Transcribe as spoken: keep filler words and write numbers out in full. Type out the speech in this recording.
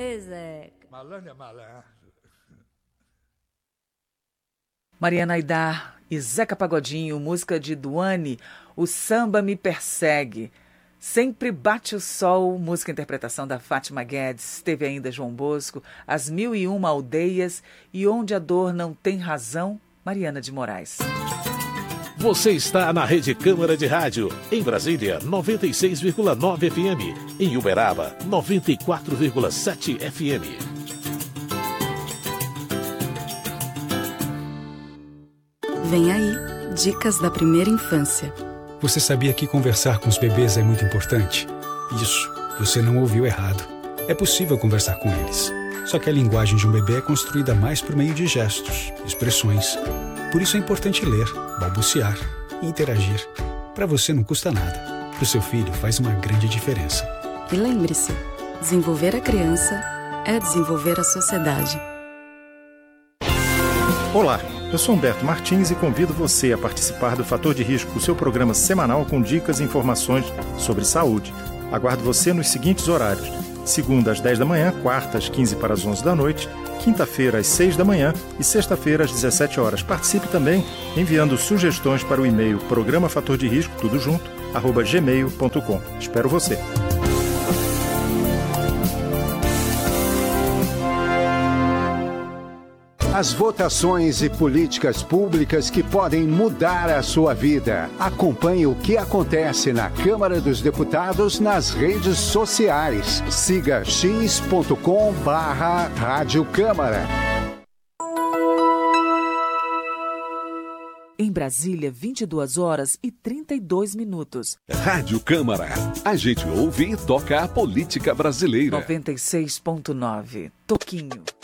Ei, Zeca. Malandro é malandro. Mariana Aidar e Zeca Pagodinho, música de Duane, O Samba Me Persegue. Sempre Bate o Sol, música e interpretação da Fátima Guedes. Teve ainda João Bosco, As Mil e Uma Aldeias e Onde a Dor Não Tem Razão, Mariana de Moraes. Você está na Rede Câmara de Rádio, em Brasília, noventa e seis vírgula nove F M, em Uberaba, noventa e quatro vírgula sete F M. Vem aí, dicas da primeira infância. Você sabia que conversar com os bebês é muito importante? Isso, você não ouviu errado. É possível conversar com eles. Só que a linguagem de um bebê é construída mais por meio de gestos, expressões. Por isso é importante ler, balbuciar e interagir. Para você não custa nada. Para o seu filho faz uma grande diferença. E lembre-se, desenvolver a criança é desenvolver a sociedade. Olá, eu sou Humberto Martins e convido você a participar do Fator de Risco, o seu programa semanal com dicas e informações sobre saúde. Aguardo você nos seguintes horários: segunda às dez da manhã, quarta às quinze para as onze da noite, quinta-feira às seis da manhã e sexta-feira às dezessete horas. Participe também enviando sugestões para o e-mail programa fator de risco, tudo junto, arroba gmail ponto com. Espero você. As votações e políticas públicas que podem mudar a sua vida. Acompanhe o que acontece na Câmara dos Deputados nas redes sociais. Siga x ponto com barra Rádio Câmara. Em Brasília, vinte e duas horas e trinta e dois minutos. Rádio Câmara. A gente ouve e toca a política brasileira. noventa e seis ponto nove. Toquinho.